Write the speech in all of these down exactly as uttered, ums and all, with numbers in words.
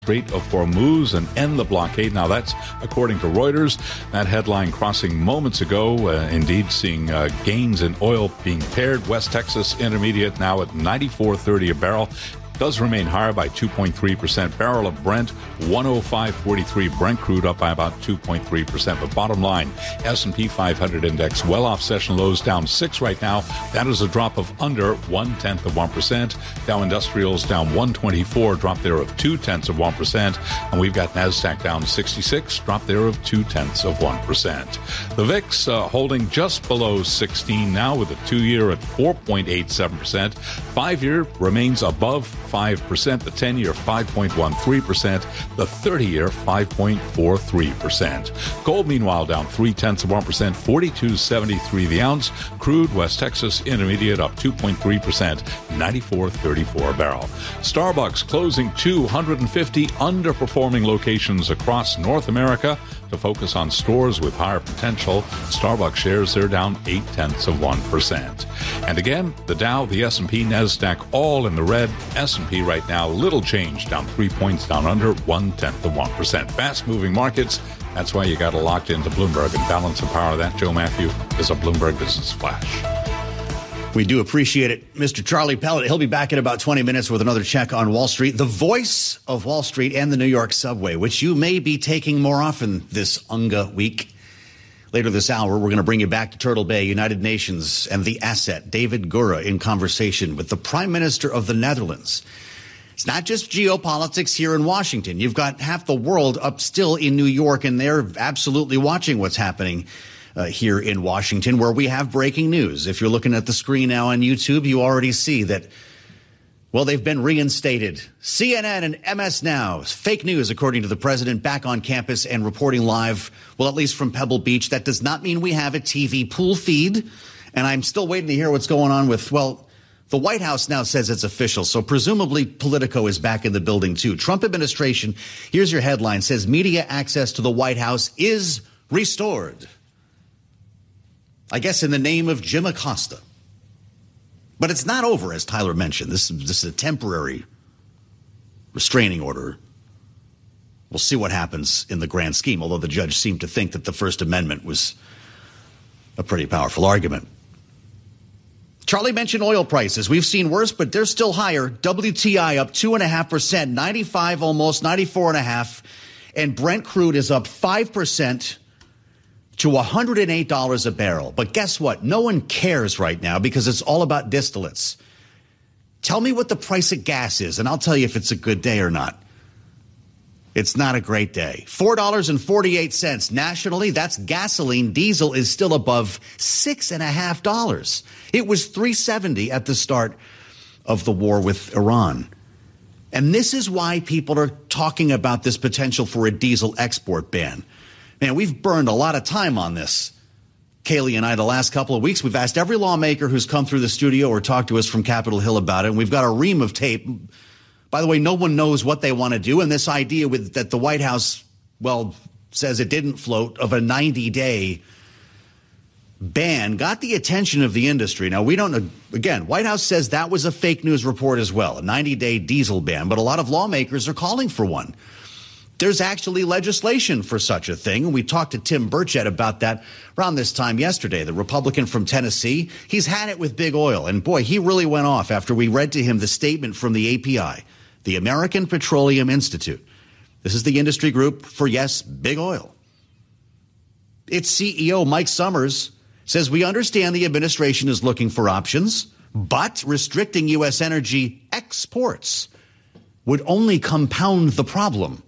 Strait of Hormuz and end the blockade. Now, that's according to Reuters. That headline crossing moments ago. Uh, indeed, seeing uh, gains in oil being paired. West Texas Intermediate now at ninety-four thirty a barrel. Does remain higher by two point three percent. Barrel of Brent, one oh five forty-three. Brent crude up by about two point three percent. But bottom line, S and P five hundred index well off session lows, down six right now. That is a drop of under one-tenth of one percent. Dow Industrials down one twenty-four, drop there of two-tenths of one percent. And we've got NASDAQ down sixty-six, drop there of two-tenths of one percent. The V I X uh, holding just below sixteen now with a two-year at four point eight seven percent. Five-year remains above five percent. The ten-year, five point one three percent. The thirty-year, five point four three percent. Gold, meanwhile, down three-tenths of one percent, forty-two seventy-three the ounce. Crude, West Texas Intermediate, up two point three percent, ninety-four thirty-four a barrel. Starbucks closing two hundred fifty underperforming locations across North America to focus on stores with higher potential. Starbucks shares, they're down eight-tenths of one percent. And again, the Dow, the S and P, NASDAQ, all in the red. S and P right now, little change, down three points, down under one-tenth of one percent. Fast-moving markets. That's why you got to lock into Bloomberg and balance of power. That, Joe Matthew, is a Bloomberg Business Flash. We do appreciate it. Mister Charlie Pellet, he'll be back in about twenty minutes with another check on Wall Street, the voice of Wall Street and the New York subway, which you may be taking more often this Unga week. Later this hour, we're going to bring you back to Turtle Bay, United Nations, and the asset, David Gura, in conversation with the Prime Minister of the Netherlands. It's not just geopolitics here in Washington. You've got half the world up still in New York, and they're absolutely watching what's happening Uh, here in Washington, where we have breaking news. If you're looking at the screen now on YouTube, you already see that, well, they've been reinstated. C N N and M S Now, fake news, according to the president, back on campus and reporting live, well, at least from Pebble Beach. That does not mean we have a T V pool feed. And I'm still waiting to hear what's going on with, well, the White House now says it's official. So presumably Politico is back in the building, too. Trump administration, here's your headline, says media access to the White House is restored. I guess in the name of Jim Acosta. But it's not over, as Tyler mentioned. This, this is a temporary restraining order. We'll see what happens in the grand scheme, although the judge seemed to think that the First Amendment was a pretty powerful argument. Charlie mentioned oil prices. We've seen worse, but they're still higher. W T I up two point five percent, ninety-five almost, ninety-four point five. And Brent crude is up five percent. To one hundred eight dollars a barrel. But guess what? No one cares right now because it's all about distillates. Tell me what the price of gas is, and I'll tell you if it's a good day or not. It's not a great day. four dollars and forty-eight cents nationally. That's gasoline. Diesel is still above six point five dollars. It was three seventy at the start of the war with Iran. And this is why people are talking about this potential for a diesel export ban. Man, we've burned a lot of time on this, Kaylee and I, the last couple of weeks. We've asked every lawmaker who's come through the studio or talked to us from Capitol Hill about it, and we've got a ream of tape. By the way, no one knows what they want to do, and this idea with that the White House, well, says it didn't float, of a ninety-day ban got the attention of the industry. Now, we don't know. Again, White House says that was a fake news report as well, a ninety-day diesel ban, but a lot of lawmakers are calling for one. There's actually legislation for such a thing. And we talked to Tim Burchett about that around this time yesterday, the Republican from Tennessee. He's had it with big oil. And boy, he really went off after we read to him the statement from the A P I, the American Petroleum Institute. This is the industry group for, yes, big oil. Its C E O, Mike Summers, says we understand the administration is looking for options, but restricting U S energy exports would only compound the problem.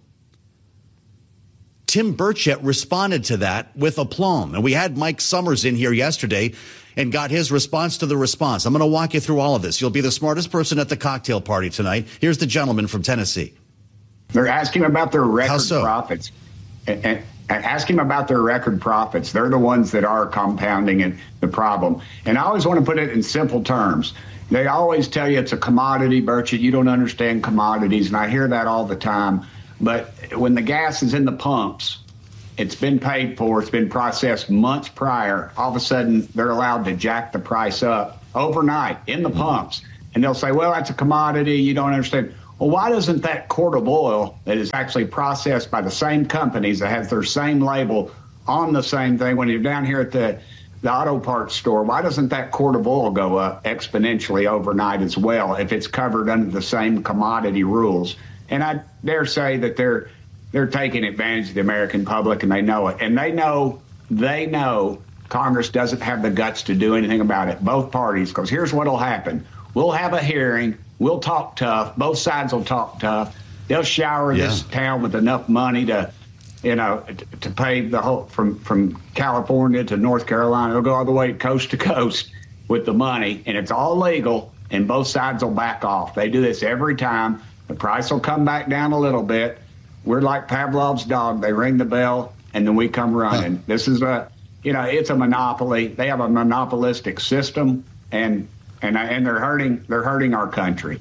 Tim Burchett responded to that with aplomb. And we had Mike Summers in here yesterday and got his response to the response. I'm going to walk you through all of this. You'll be the smartest person at the cocktail party tonight. Here's the gentleman from Tennessee. They're asking about their record How so? profits. And, and, and asking about their record profits. They're the ones that are compounding it, the problem. And I always want to put it in simple terms. They always tell you it's a commodity, Burchett. You don't understand commodities. And I hear that all the time. But when the gas is in the pumps, it's been paid for, it's been processed months prior. All of a sudden, they're allowed to jack the price up overnight in the pumps. And they'll say, well, that's a commodity. You don't understand. Well, why doesn't that quart of oil that is actually processed by the same companies that has their same label on the same thing, when you're down here at the, the auto parts store, why doesn't that quart of oil go up exponentially overnight as well if it's covered under the same commodity rules? And I dare say that they're they're taking advantage of the American public, and they know it. And they know, they know Congress doesn't have the guts to do anything about it, both parties, because here's what will happen. We'll have a hearing. We'll talk tough. Both sides will talk tough. They'll shower yeah. this town with enough money to, you know, to pay the whole, from, from California to North Carolina. They'll go all the way coast to coast with the money, and it's all legal, and both sides will back off. They do this every time. The price will come back down a little bit. We're like Pavlov's dog. They ring the bell, and then we come running. Huh. This is a, you know, it's a monopoly. They have a monopolistic system, and and and they're hurting. They're hurting our country.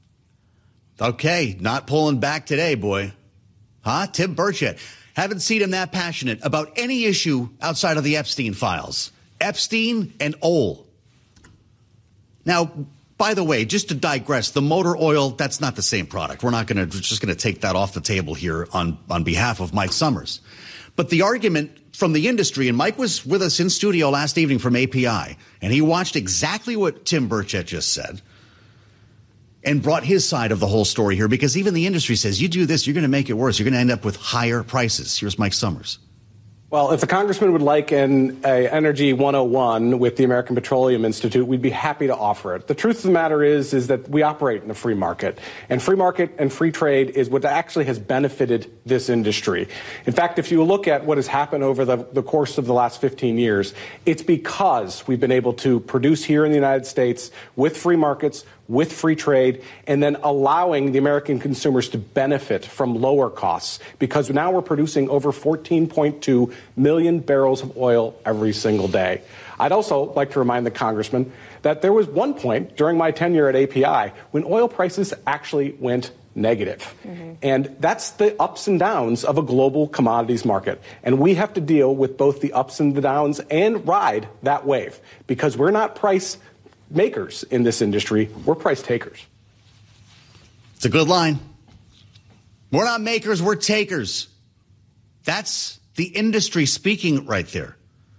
Okay, not pulling back today, boy. Huh? Tim Burchett. Haven't seen him that passionate about any issue outside of the Epstein files. Epstein and Ohl. Now, by the way, just to digress, the motor oil, that's not the same product. We're not going to, just going to take that off the table here on, on behalf of Mike Summers. But the argument from the industry, and Mike was with us in studio last evening from A P I, and he watched exactly what Tim Burchett just said and brought his side of the whole story here, because even the industry says, you do this, you're going to make it worse. You're going to end up with higher prices. Here's Mike Summers. Well, if the congressman would like an a Energy one oh one with the American Petroleum Institute, we'd be happy to offer it. The truth of the matter is, is that we operate in a free market, and free market and free trade is what actually has benefited this industry. In fact, if you look at what has happened over the, the course of the last fifteen years, it's because we've been able to produce here in the United States with free markets, with free trade, and then allowing the American consumers to benefit from lower costs, because now we're producing over fourteen point two million barrels of oil every single day. I'd also like to remind the congressman that there was one point during my tenure at A P I when oil prices actually went negative. Mm-hmm. And that's the ups and downs of a global commodities market. And we have to deal with both the ups and the downs and ride that wave, because we're not price makers in this industry, we're price takers. It's a good line. We're not makers, we're takers. That's the industry speaking right there.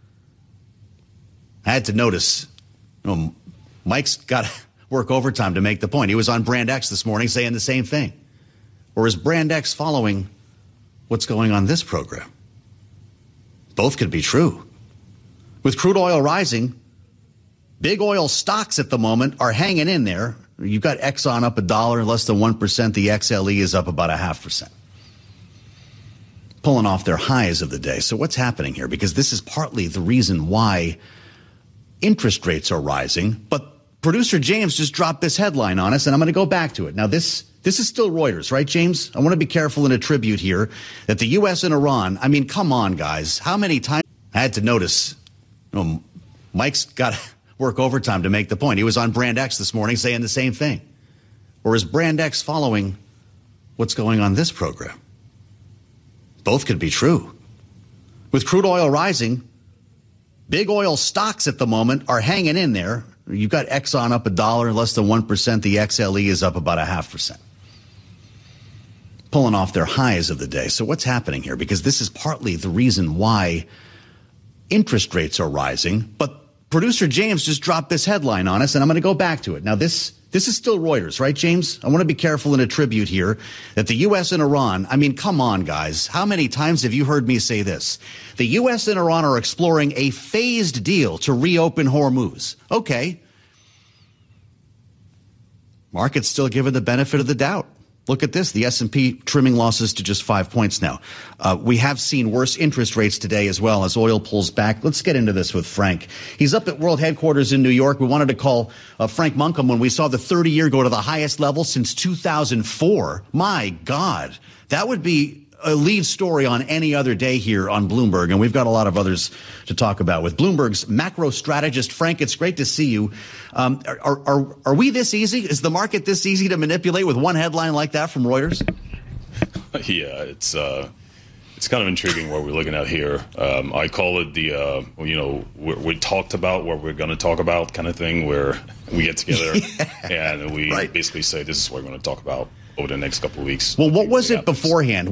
I had to notice, you know, Mike's got to work overtime to make the point. He was on Brand X this morning saying the same thing. Or is Brand X following what's going on this program? Both could be true. With crude oil rising, big oil stocks at the moment are hanging in there. You've got Exxon up a dollar, less than one percent. The X L E is up about a half percent. Pulling off their highs of the day. So what's happening here? Because this is partly the reason why interest rates are rising. But producer James just dropped this headline on us, and I'm going to go back to it. Now, this this is still Reuters, right, James? I want to be careful and attribute here that the U S and Iran, I mean, come on, guys. How many times I had to notice, you know, Mike's got to work overtime to make the point. He was on Brand X this morning saying the same thing. Or is Brand X following what's going on this program? Both could be true. With crude oil rising, big oil stocks at the moment are hanging in there. You've got Exxon up a dollar, less than one percent. The X L E is up about a half percent. Pulling off their highs of the day. So what's happening here? Because this is partly the reason why interest rates are rising. But producer James just dropped this headline on us, and I'm going to go back to it. Now, this this is still Reuters, right, James? I want to be careful and attribute here that the U S and Iran, I mean, come on, guys. How many times have you heard me say this? The U S and Iran are exploring a phased deal to reopen Hormuz. Okay. Market's still given the benefit of the doubt. Look at this, the S and P trimming losses to just five points now. Uh, we have seen worse interest rates today as well as oil pulls back. Let's get into this with Frank. He's up at World Headquarters in New York. We wanted to call uh, Frank Munkham when we saw the thirty-year go to the highest level since two thousand four. My God, that would be a lead story on any other day here on Bloomberg, and we've got a lot of others to talk about with Bloomberg's macro strategist. Frank, it's great to see you. Um, are, are, are we this easy? Is the market this easy to manipulate with one headline like that from Reuters? Yeah, it's uh, it's kind of intriguing what we're looking at here. Um, I call it the, uh, you know, we, we talked about what we're going to talk about kind of thing, where we get together yeah. and we right. basically say this is what we're going to talk about. over the next couple of weeks. Well, what was it happens. beforehand?